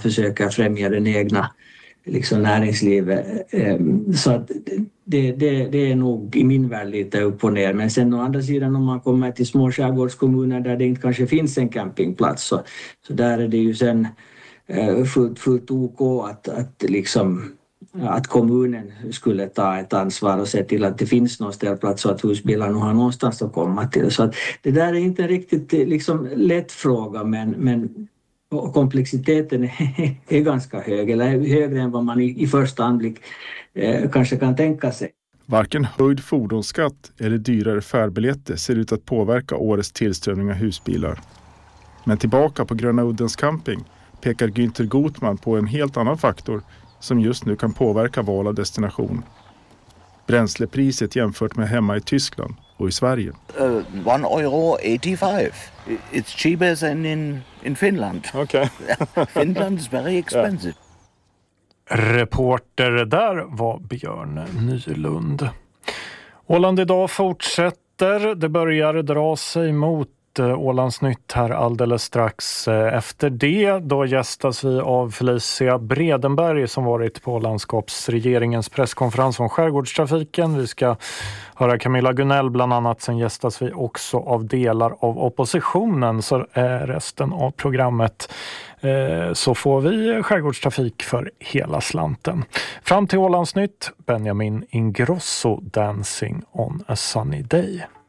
försöker främja den egna liksom näringslivet. Så att det är nog i min värld lite upp och ner. Men sen å andra sidan om man kommer till små skärgårdskommuner där det inte kanske finns en campingplats så där är det ju sen fullt OK att kommunen skulle ta ett ansvar och se till att det finns någon ställplats så att husbilarna har någonstans att komma till. Så att det där är inte riktigt liksom lätt fråga men komplexiteten är ganska hög eller högre än vad man i första anblick kanske kan tänka sig. Varken höjd fordonsskatt eller dyrare färdbiljetter ser ut att påverka årets tillströmning av husbilar. Men tillbaka på Gröna Uddens camping pekar Günther Gutmann på en helt annan faktor som just nu kan påverka val av destination. Bränslepriset jämfört med hemma i Tyskland och i Sverige. €1.85. It's cheaper than in Finland. Okay. Finland is very expensive. Reporter där var Björn Nylund. Åland idag fortsätter. Det börjar dra sig mot Ålandsnytt här alldeles strax efter det. Då gästas vi av Felicia Bredenberg som varit på landskapsregeringens presskonferens om skärgårdstrafiken. Vi ska höra Camilla Gunnell bland annat. Sen gästas vi också av delar av oppositionen. Så resten av programmet så får vi skärgårdstrafik för hela slanten. Fram till Ålandsnytt, Benjamin Ingrosso, Dancing on a sunny day.